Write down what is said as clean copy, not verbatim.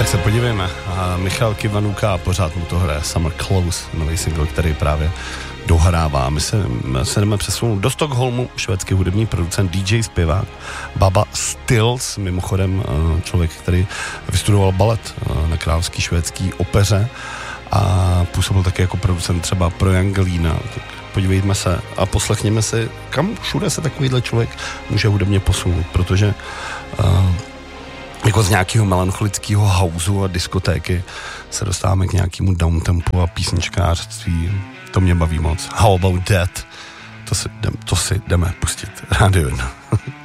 Tak se podívejme. Michal Kivanuka, pořád mu to hraje Summer Close, nový single, který právě dohrává. My se jdeme přesunout do Stockholmu, švédský hudební producent, DJ, zpěvák, Baba Stills, mimochodem člověk, který vystudoval balet na Královské švédské opeře a působil také jako producent třeba pro Jangelína. Tak podívejme se a poslechněme si, kam všude se takovýhle člověk může hudebně posunout, protože jako z nějakého melancholického houseu a diskotéky se dostáváme k nějakému downtempu a písničkářství. To mě baví moc. How About That? To si jdeme pustit. Rádio 1.